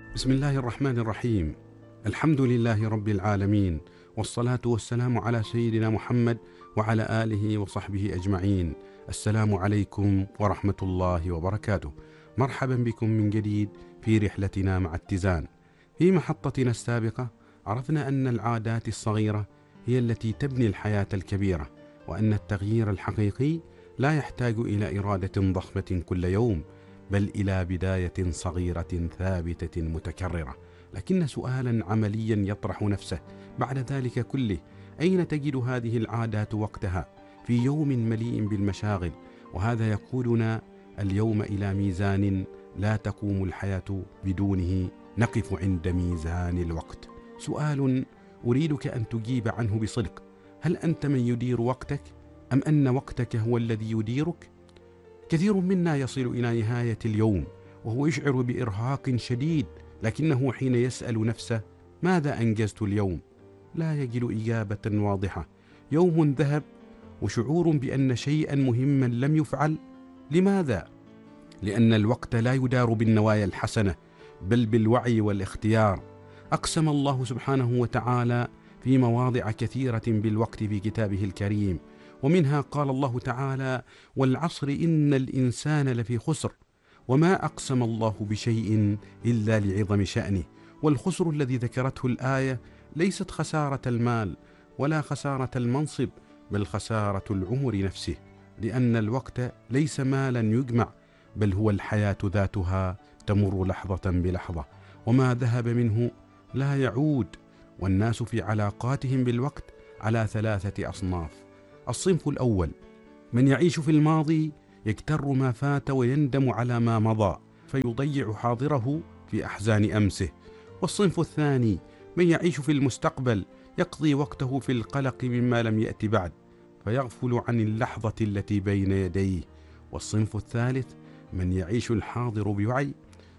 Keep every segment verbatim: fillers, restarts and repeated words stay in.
بسم الله الرحمن الرحيم. الحمد لله رب العالمين، والصلاة والسلام على سيدنا محمد وعلى آله وصحبه أجمعين. السلام عليكم ورحمة الله وبركاته. مرحبا بكم من جديد في رحلتنا مع اتزان. في محطتنا السابقة عرفنا أن العادات الصغيرة هي التي تبني الحياة الكبيرة، وأن التغيير الحقيقي لا يحتاج إلى إرادة ضخمة كل يوم، بل إلى بداية صغيرة ثابتة متكررة. لكن سؤالا عمليا يطرح نفسه بعد ذلك كله: أين تجد هذه العادات وقتها في يوم مليء بالمشاغل؟ وهذا يقودنا اليوم إلى ميزان لا تقوم الحياة بدونه. نقف عند ميزان الوقت. سؤال أريدك أن تجيب عنه بصدق: هل أنت من يدير وقتك، أم أن وقتك هو الذي يديرك؟ كثير منا يصل إلى نهاية اليوم وهو يشعر بإرهاق شديد، لكنه حين يسأل نفسه ماذا أنجزت اليوم لا يجد إجابة واضحة. يوم ذهب وشعور بأن شيئا مهما لم يفعل. لماذا؟ لأن الوقت لا يدار بالنوايا الحسنة، بل بالوعي والاختيار. أقسم الله سبحانه وتعالى في مواضع كثيرة بالوقت في كتابه الكريم، ومنها قال الله تعالى: والعصر إن الإنسان لفي خسر، وما أقسم الله بشيء إلا لعظم شأنه. والخسر الذي ذكرته الآية ليست خسارة المال ولا خسارة المنصب، بل خسارة العمر نفسه، لأن الوقت ليس مالا يجمع، بل هو الحياة ذاتها تمر لحظة بلحظة، وما ذهب منه لا يعود. والناس في علاقاتهم بالوقت على ثلاثة أصناف. الصنف الأول من يعيش في الماضي يكتر ما فات ويندم على ما مضى، فيضيع حاضره في أحزان أمسه. والصنف الثاني من يعيش في المستقبل يقضي وقته في القلق مما لم يأتي بعد، فيغفل عن اللحظة التي بين يديه. والصنف الثالث من يعيش الحاضر بوعي،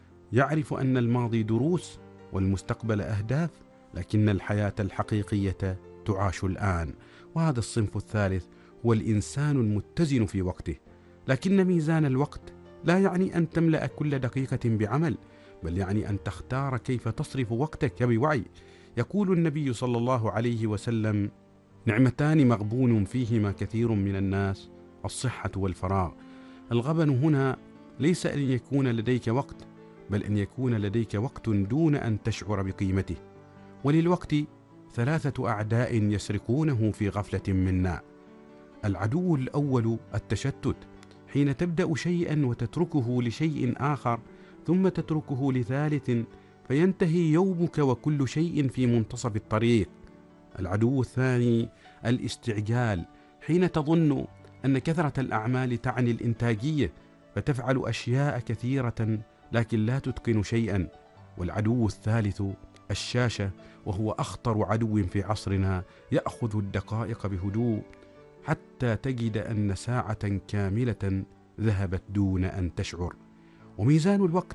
يعرف أن الماضي دروس والمستقبل أهداف، لكن الحياة الحقيقية تعاش الآن. وهذا الصنف الثالث هو الإنسان المتزن في وقته. لكن ميزان الوقت لا يعني أن تملأ كل دقيقة بعمل، بل يعني أن تختار كيف تصرف وقتك بوعي. يقول النبي صلى الله عليه وسلم: نعمتان مغبون فيهما كثير من الناس، الصحة والفراغ. الغبن هنا ليس أن يكون لديك وقت، بل أن يكون لديك وقت دون أن تشعر بقيمته. وللوقت ثلاثة أعداء يسرقونه في غفلة منا. العدو الأول التشتت، حين تبدأ شيئا وتتركه لشيء آخر، ثم تتركه لثالث، فينتهي يومك وكل شيء في منتصف الطريق. العدو الثاني الاستعجال، حين تظن أن كثرة الأعمال تعني الإنتاجية، فتفعل أشياء كثيرة لكن لا تتقن شيئا. والعدو الثالث الشاشة، وهو أخطر عدو في عصرنا، يأخذ الدقائق بهدوء حتى تجد أن ساعة كاملة ذهبت دون أن تشعر. وميزان الوقت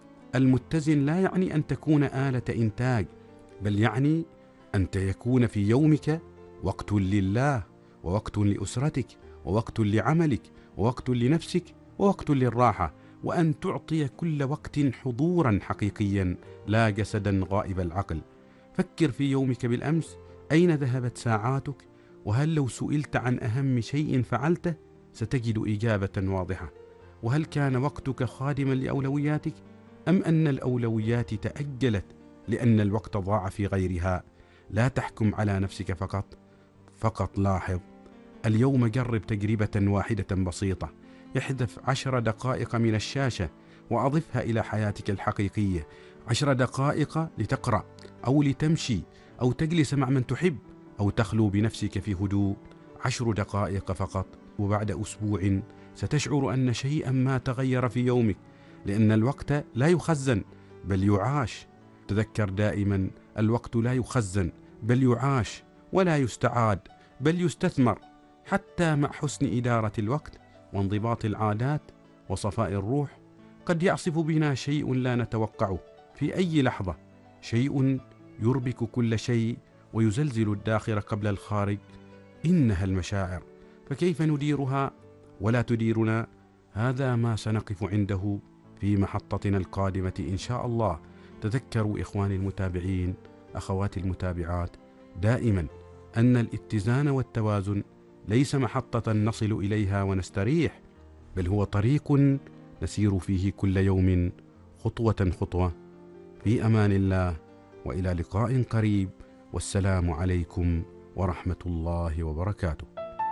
المتزن لا يعني أن تكون آلة إنتاج، بل يعني أن يكون في يومك وقت لله، ووقت لأسرتك، ووقت لعملك، ووقت لنفسك، ووقت للراحة، وأن تعطي كل وقت حضورا حقيقيا لا جسدا غائب العقل. فكر في يومك بالأمس، أين ذهبت ساعاتك؟ وهل لو سئلت عن أهم شيء فعلته ستجد إجابة واضحة؟ وهل كان وقتك خادما لأولوياتك، أم أن الأولويات تأجلت لأن الوقت ضاع في غيرها؟ لا تحكم على نفسك فقط، فقط لاحظ. اليوم جرب تجربة واحدة بسيطة: احذف عشر دقائق من الشاشة وأضفها إلى حياتك الحقيقية. عشر دقائق لتقرأ، أو لتمشي، أو تجلس مع من تحب، أو تخلو بنفسك في هدوء. عشر دقائق فقط، وبعد أسبوع ستشعر أن شيئا ما تغير في يومك، لأن الوقت لا يخزن بل يعاش. تذكر دائما: الوقت لا يخزن بل يعاش، ولا يستعاد بل يستثمر. حتى مع حسن إدارة الوقت وانضباط العادات وصفاء الروح، قد يعصف بنا شيء لا نتوقعه في أي لحظة، شيء يربك كل شيء ويزلزل الداخل قبل الخارج. إنها المشاعر، فكيف نديرها ولا تديرنا؟ هذا ما سنقف عنده في محطتنا القادمة إن شاء الله. تذكروا إخواني المتابعين، أخواتي المتابعات، دائما أن الاتزان والتوازن ليس محطة نصل إليها ونستريح، بل هو طريق نسير فيه كل يوم خطوة خطوة. في أمان الله، وإلى لقاء قريب، والسلام عليكم ورحمة الله وبركاته.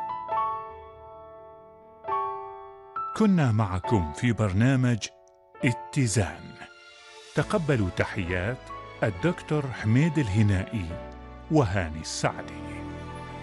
كنا معكم في برنامج اتزان. تقبلوا تحيات الدكتور حميد الهنائي وهاني السعدي.